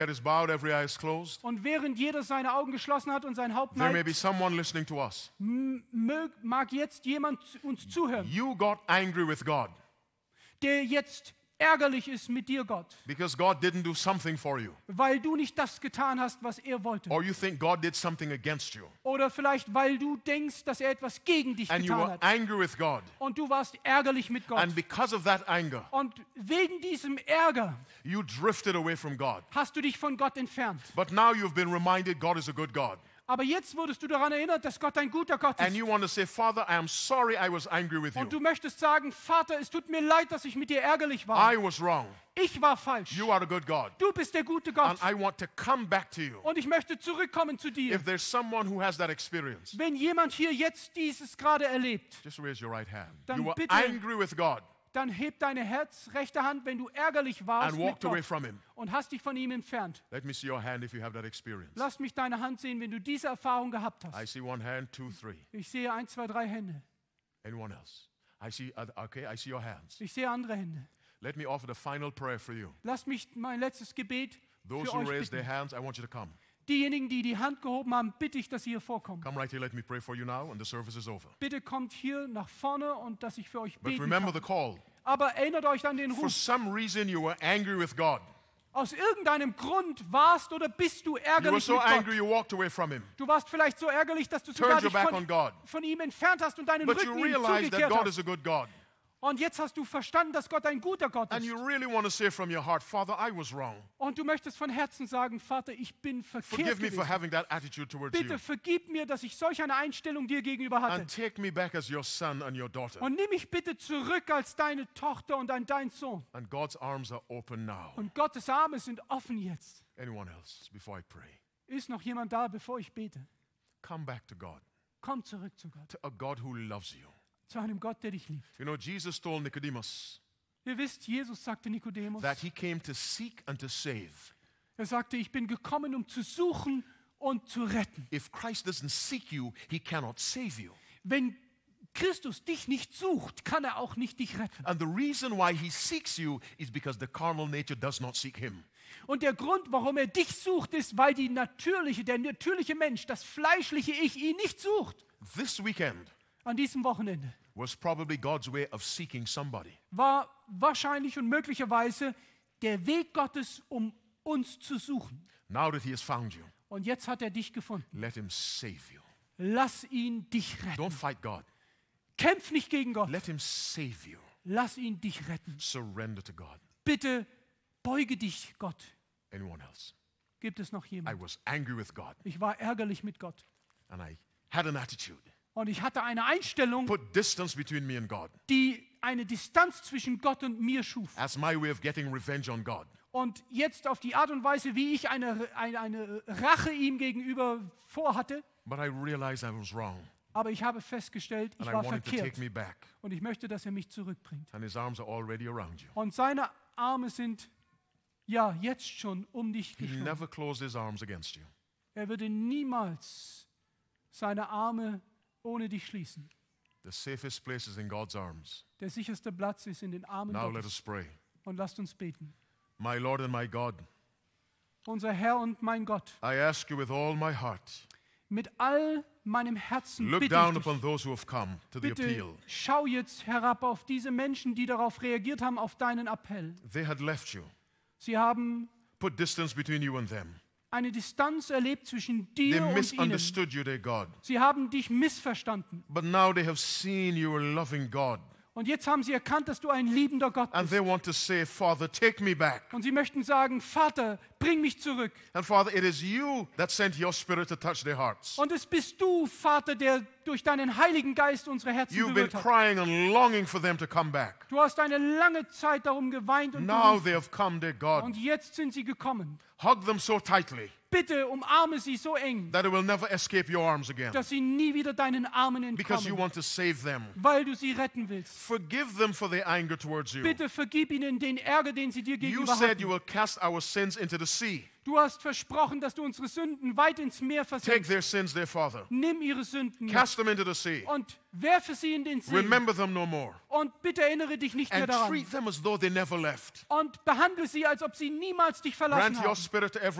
head is bowed, every eye is closed, Und während jeder seine Augen geschlossen hat und sein Haupt there may be neigt, someone listening to us. mag jetzt jemand uns zuhören, You got angry with God der jetzt ärgerlich ist mit dir, Gott, because God didn't do something for you. weil du nicht das getan hast, was er wollte. Or you think God did something against you. Oder vielleicht, weil du denkst, dass er etwas gegen dich And you getan were hat. angry with God. Und du warst ärgerlich mit Gott. And because of that anger, Und wegen diesem Ärger you drifted away from God. hast du dich von Gott entfernt. But now you've been reminded God is a good God. Aber jetzt wurdest du daran erinnert, dass Gott ein guter Gott And ist. you want to say, Father, I am sorry I was angry with you. Und du möchtest sagen, Vater, es tut mir leid, dass ich mit dir ärgerlich war. I was wrong. Ich war falsch. You are a good God. Du bist der gute Gott. And I want to come back to you. Und ich möchte zurückkommen zu dir. If there's someone who has that experience, Wenn jemand hier jetzt dieses gerade erlebt, just raise your right hand. Dann You were bitte- angry with God dann heb deine rechte Hand, wenn du ärgerlich warst and mit walked away Gott from Him. und hast dich von ihm entfernt. Let me see your hand if you have that experience. Lass mich deine Hand sehen, wenn du diese Erfahrung gehabt I hast. see one hand, 2, 3. Ich sehe 1, 2, 3 Hände. Anyone else? I see your hands. Ich sehe andere Hände. Let me offer the final prayer for you. Lass mich mein letztes Gebet Those für who euch raised their bitten. hands, I want you to come. Diejenigen, die die Hand gehoben haben, bitte ich, dass ihr hier vorkommt. Come right here, let me pray for you now, and the service is over. Bitte kommt hier nach vorne und dass ich für euch But beten remember the kann. call. Aber erinnert euch an den For Ruf. some reason, you were angry with God. Aus irgendeinem Grund warst oder bist du You were ärgerlich so mit Gott. angry, you walked away from Him. Du warst vielleicht so ärgerlich, dass du Turned sogar your dich back on God. von ihm entfernt hast und deinen But you Rücken ihm realize that zugekehrt God hast. is a good God. Und jetzt hast du verstanden, dass Gott ein guter Gott And ist. you really want to say from your heart, Father, I was wrong. Und du möchtest von Herzen sagen, Vater, ich bin verkehrt Forgive me for gewesen. having that attitude towards you. Bitte vergib mir, dass ich solch eine Einstellung dir gegenüber hatte. And take me back as your son and your daughter. Und nimm mich bitte zurück als deine Tochter und dein Sohn. And God's arms are open now. Und Gottes Arme sind offen jetzt. Anyone else before I pray? Ist noch jemand da, bevor ich bete? Come back to God, Komm zurück zu Gott. to a God who loves you. Zu einem Gott, der dich liebt. You know, Jesus told Nicodemus Ihr wisst, Jesus sagte Nikodemus, that He came to seek and to save. er sagte, ich bin gekommen, um zu suchen und zu retten. If Christ doesn't seek you, He cannot save you. Wenn Christus dich nicht sucht, kann er auch nicht dich retten. And the reason why He seeks you is because the carnal nature does not seek Him. Und der Grund, warum er dich sucht, ist, weil der natürliche Mensch, das fleischliche Ich, ihn nicht sucht. This weekend An diesem Wochenende was probably God's way of seeking somebody. war wahrscheinlich und möglicherweise der Weg Gottes, um uns zu suchen. Now that He has found you, Und jetzt hat er dich gefunden. let Him save you. Lass ihn dich Don't retten. fight God. Kämpf nicht gegen Gott. Let Him save you. Lass ihn dich retten. Surrender to God. Bitte beuge dich Gott. Anyone else? Gibt es noch I jemanden? was angry with God Ich war ärgerlich mit Gott. and I had an attitude. Und ich hatte eine Einstellung, Put distance between me and God die eine Distanz zwischen Gott und mir schuf. as my way of getting revenge on God. Und jetzt auf die Art und Weise, wie ich eine Rache ihm gegenüber vorhatte. But I realized I was wrong Aber ich habe festgestellt, and ich I war wanted to take verkehrt. me back. Und ich möchte, dass er mich zurückbringt. And His arms are already around you. Und seine Arme sind ja jetzt schon um dich He geschlossen. never closed His arms against you. Er würde niemals seine Arme ohne dich schließen. The safest place is in God's arms. Der sicherste Platz ist in den Armen Now let Gottes. us pray. Und lasst uns beten. My Lord and my God, Unser Herr und mein Gott, I ask you with all my heart, mit all meinem Herzen look bitte down ich upon dich, those who have come to the bitte appeal. schau jetzt herab auf diese Menschen, die darauf reagiert haben, auf deinen Appell. They had left you. Sie haben Put distance between you and them. eine Distanz erlebt zwischen They dir und ihnen. misunderstood you, their God. Sie haben dich missverstanden. But now they have seen you a loving God. Und jetzt haben sie erkannt, dass du ein liebender Gott And bist. they want to say, Father, take me back. Und sie möchten sagen, Vater, bring mich zurück. And Father, it is you that sent your Spirit to touch their hearts. Und es bist du, Vater, der durch deinen Heiligen Geist unsere Herzen You've been berührt hat. crying and longing for them to come back. Du hast eine lange Zeit darum geweint und Now gerufen. they have come, dear God. Und jetzt sind sie gekommen. Hug them so tightly Bitte umarme sie so eng, that it will never escape your arms again. dass sie nie wieder deinen Armen Because you entkommen, want to save them. weil du sie retten willst. Forgive them for their anger towards you. Bitte vergib ihnen den Ärger, den sie dir You gegenüber said you hatten. will cast our sins into the sea. Du hast versprochen, dass du unsere Sünden weit ins Meer Take versenkst. their sins, their Father. Nimm ihre Sünden Cast them into the sea. und werfe sie in den See. Remember them no more. Und bitte erinnere dich nicht mehr And daran. treat them as though they never left. Und behandle sie, als ob sie niemals dich verlassen Grant your haben. spirit to every